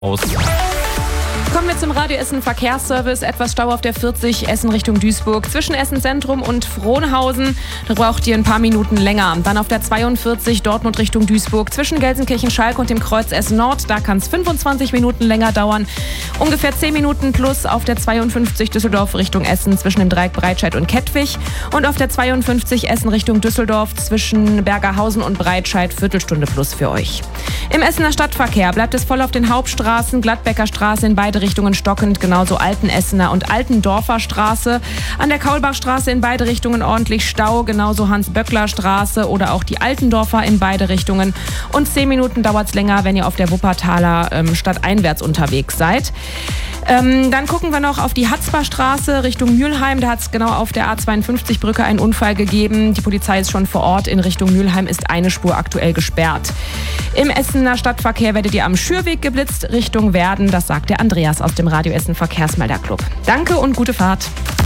aus. Kommen wir zum Radio Essen Verkehrsservice. Etwas Stau auf der 40 Essen Richtung Duisburg. Zwischen Essen Zentrum und Frohnhausen. Da braucht ihr ein paar Minuten länger. Dann auf der 42 Dortmund Richtung Duisburg. Zwischen Gelsenkirchen-Schalk und dem Kreuz Essen Nord. Da kann es 25 Minuten länger dauern. Ungefähr 10 Minuten plus auf der 52 Düsseldorf Richtung Essen zwischen dem Dreieck Breitscheid und Kettwig. Und auf der 52 Essen Richtung Düsseldorf zwischen Bergerhausen und Breitscheid Viertelstunde plus für euch. Im Essener Stadtverkehr bleibt es voll auf den Hauptstraßen. Gladbecker Straße in beide Richtungen stockend, genauso Altenessener und Altendorfer Straße. An der Kaulbachstraße in beide Richtungen ordentlich Stau, genauso Hans-Böckler-Straße oder auch die Altendorfer in beide Richtungen. Und 10 Minuten dauert es länger, wenn ihr auf der Wuppertaler stadteinwärts unterwegs seid. Dann gucken wir noch auf die Hatzbarstraße Richtung Mülheim. Da hat es genau auf der A52-Brücke einen Unfall gegeben. Die Polizei ist schon vor Ort. In Richtung Mülheim ist eine Spur aktuell gesperrt. Im Essener Stadtverkehr werdet ihr am Schürweg geblitzt Richtung Werden. Das sagt der Andreas aus dem Radio Essen Verkehrsmelderclub. Danke und gute Fahrt.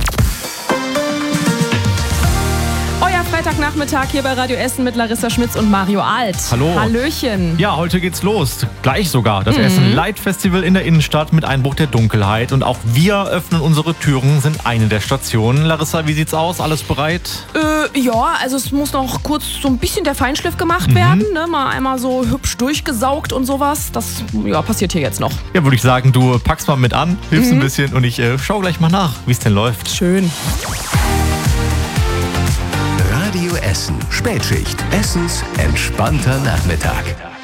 Euer Freitagnachmittag hier bei Radio Essen mit Larissa Schmitz und Mario Alt. Hallo. Hallöchen. Ja, heute geht's los. Gleich sogar. Das Essen Light Festival in der Innenstadt mit Einbruch der Dunkelheit. Und auch wir öffnen unsere Türen, sind eine der Stationen. Larissa, wie sieht's aus? Alles bereit? Ja, also es muss noch kurz so ein bisschen der Feinschliff gemacht werden. Ne? Mal einmal so hübsch durchgesaugt und sowas. Das passiert hier jetzt noch. Ja, würde ich sagen, du packst mal mit an, hilfst ein bisschen und ich schau gleich mal nach, wie es denn läuft. Schön. Radio Essen. Spätschicht. Essens entspannter Nachmittag.